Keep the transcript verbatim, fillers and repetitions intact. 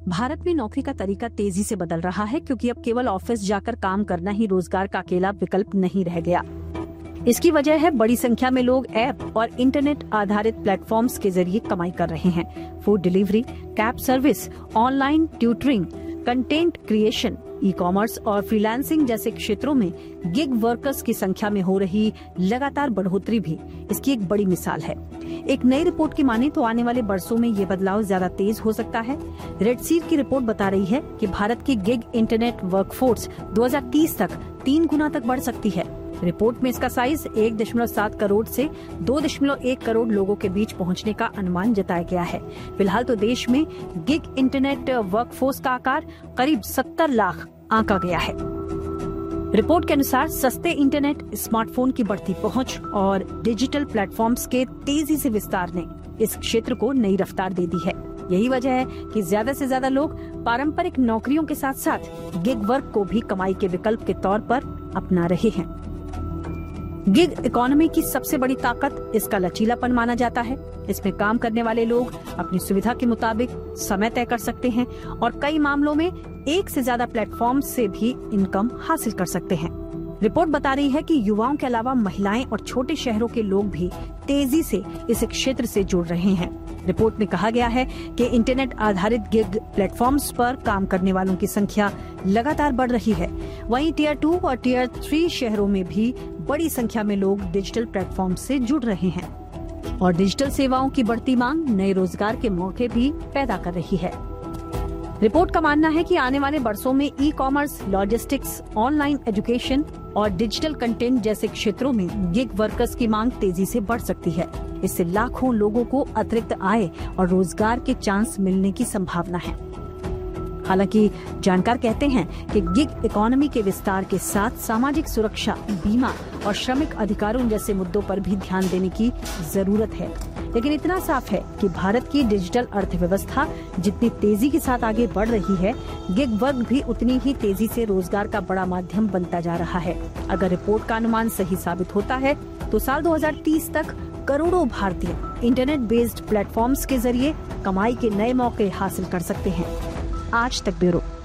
भारत में नौकरी का तरीका तेजी से बदल रहा है, क्योंकि अब केवल ऑफिस जाकर काम करना ही रोजगार का अकेला विकल्प नहीं रह गया। इसकी वजह है बड़ी संख्या में लोग ऐप और इंटरनेट आधारित प्लेटफॉर्म्स के जरिए कमाई कर रहे हैं। Food delivery, cab service, online tutoring, content creation, e commerce और फ्रीलांसिंग जैसे क्षेत्रों में गिग वर्कर्स की संख्या में हो रही लगातार बढ़ोतरी भी इसकी एक बड़ी मिसाल है। एक नई रिपोर्ट की माने तो आने वाले बरसों में ये बदलाव ज्यादा तेज हो सकता है। रेडसीर की रिपोर्ट बता रही है कि भारत की गिग इंटरनेट वर्कफोर्स दो हज़ार तीस तक तीन गुना तक बढ़ सकती है। रिपोर्ट में इसका साइज एक दशमलव सात करोड़ से दो दशमलव एक करोड़ लोगों के बीच पहुंचने का अनुमान जताया गया है। फिलहाल तो देश में गिग इंटरनेट वर्कफोर्स का आकार करीब सत्तर लाख आंका गया है। रिपोर्ट के अनुसार सस्ते इंटरनेट, स्मार्टफोन की बढ़ती पहुंच और डिजिटल प्लेटफॉर्म्स के तेजी से विस्तार ने इस क्षेत्र को नई रफ्तार दे दी है। यही वजह है कि ज्यादा से ज्यादा लोग पारंपरिक नौकरियों के साथ साथ गिग वर्क को भी कमाई के विकल्प के तौर पर अपना रहे हैं। गिग इकोनॉमी की सबसे बड़ी ताकत इसका लचीलापन माना जाता है। इसमें काम करने वाले लोग अपनी सुविधा के मुताबिक समय तय कर सकते हैं और कई मामलों में एक से ज्यादा प्लेटफॉर्म से भी इनकम हासिल कर सकते हैं। रिपोर्ट बता रही है कि युवाओं के अलावा महिलाएं और छोटे शहरों के लोग भी तेजी से इस क्षेत्र से जुड़ रहे हैं। रिपोर्ट में कहा गया है कि इंटरनेट आधारित गिग प्लेटफॉर्म्स पर काम करने वालों की संख्या लगातार बढ़ रही है। वहीं टीयर टू और टीयर थ्री शहरों में भी बड़ी संख्या में लोग डिजिटल प्लेटफॉर्म से जुड़ रहे हैं और डिजिटल सेवाओं की बढ़ती मांग नए रोजगार के मौके भी पैदा कर रही है। रिपोर्ट का मानना है कि आने वाले बरसों में e commerce, logistics, online education और डिजिटल कंटेंट जैसे क्षेत्रों में गिग वर्कर्स की मांग तेजी से बढ़ सकती है। इससे लाखों लोगों को अतिरिक्त आय और रोजगार के चांस मिलने की संभावना है। हालांकि जानकार कहते हैं कि गिग इकोनॉमी के विस्तार के साथ सामाजिक सुरक्षा, बीमा और श्रमिक अधिकारों जैसे मुद्दों पर भी ध्यान देने की जरूरत है। लेकिन इतना साफ है कि भारत की डिजिटल अर्थव्यवस्था जितनी तेजी के साथ आगे बढ़ रही है, गिग वर्क भी उतनी ही तेजी से रोजगार का बड़ा माध्यम बनता जा रहा है। अगर रिपोर्ट का अनुमान सही साबित होता है तो साल दो हज़ार तीस तक करोड़ों भारतीय इंटरनेट बेस्ड प्लेटफॉर्म्स के जरिए कमाई के नए मौके हासिल कर सकते हैं। आज तक ब्यूरो।